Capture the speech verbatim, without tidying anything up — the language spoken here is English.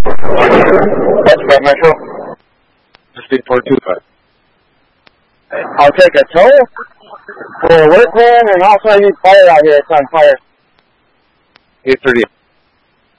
That's about Metro. Speed four two five. I'll take a tow for a workman, and also I need fire out here. It's on fire. eight thirty.